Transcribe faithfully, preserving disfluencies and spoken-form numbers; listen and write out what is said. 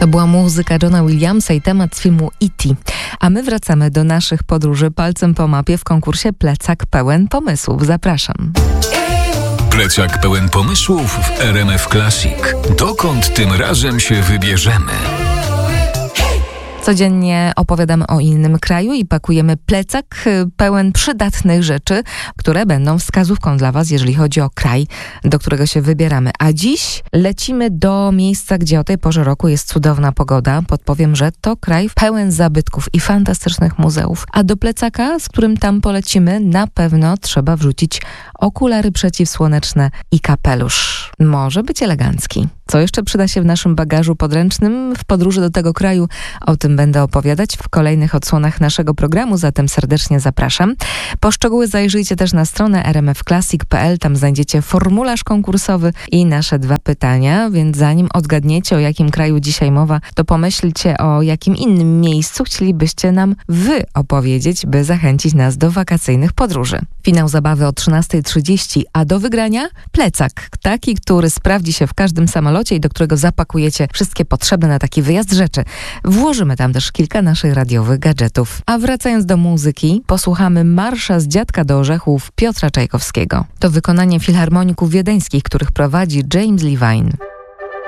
To była muzyka Johna Williamsa i temat z filmu E T A my wracamy do naszych podróży palcem po mapie w konkursie Plecak pełen pomysłów. Zapraszam. Plecak pełen pomysłów w R M F Classic. Dokąd tym razem się wybierzemy? Codziennie opowiadamy o innym kraju i pakujemy plecak pełen przydatnych rzeczy, które będą wskazówką dla Was, jeżeli chodzi o kraj, do którego się wybieramy. A dziś lecimy do miejsca, gdzie o tej porze roku jest cudowna pogoda. Podpowiem, że to kraj pełen zabytków i fantastycznych muzeów. A do plecaka, z którym tam polecimy, na pewno trzeba wrzucić okulary przeciwsłoneczne i kapelusz. Może być elegancki. Co jeszcze przyda się w naszym bagażu podręcznym w podróży do tego kraju? O tym będę opowiadać w kolejnych odsłonach naszego programu, zatem serdecznie zapraszam. Po szczegóły zajrzyjcie też na stronę r m f classic kropka p l, tam znajdziecie formularz konkursowy i nasze dwa pytania, więc zanim odgadniecie, o jakim kraju dzisiaj mowa, to pomyślcie, o jakim innym miejscu chcielibyście nam wy opowiedzieć, by zachęcić nas do wakacyjnych podróży. Finał zabawy o trzynasta trzydzieści, a do wygrania plecak, taki, który sprawdzi się w każdym samolocie i do którego zapakujecie wszystkie potrzebne na taki wyjazd rzeczy. Włożymy tam też kilka naszych radiowych gadżetów. A wracając do muzyki, posłuchamy marsza z Dziadka do Orzechów Piotra Czajkowskiego. To wykonanie filharmoników wiedeńskich, których prowadzi James Levine.